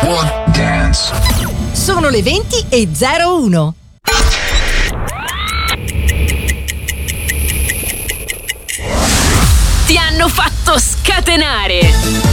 Dance. Sono le 20:01. Ti hanno fatto scatenare.